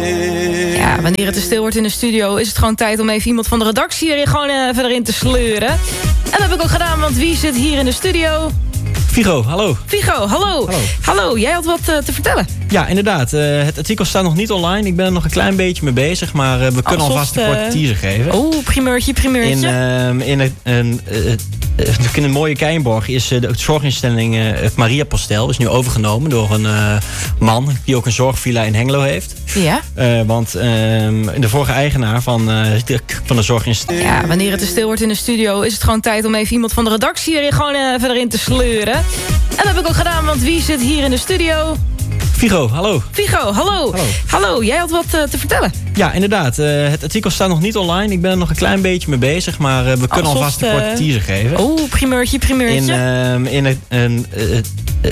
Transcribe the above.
Ja, wanneer het te stil wordt in de studio is het gewoon tijd om even iemand van de redactie er gewoon even erin te sleuren. En dat heb ik ook gedaan, want wie zit hier in de studio? Figo, hallo. Figo, hallo. Hallo, jij had wat te vertellen. Ja, inderdaad. Het artikel staat nog niet online. Ik ben er nog een klein beetje mee bezig, maar we kunnen alvast een korte teaser geven. Primeurtje. In een mooie Keienborg is de zorginstelling het Maria Postel is nu overgenomen door een man die ook een zorgvilla in Hengelo heeft. Ja. Want de vorige eigenaar van de zorginstelling... Ja, wanneer het te stil wordt in de studio is het gewoon tijd om even iemand van de redactie er gewoon even erin te sleuren. En dat heb ik ook gedaan, want wie zit hier in de studio? Figo, hallo. Figo, hallo. Hallo, jij had wat te vertellen. Ja, inderdaad. Het artikel staat nog niet online. Ik ben er nog een klein beetje mee bezig, maar we kunnen alvast een korte teaser geven. Primeurtje.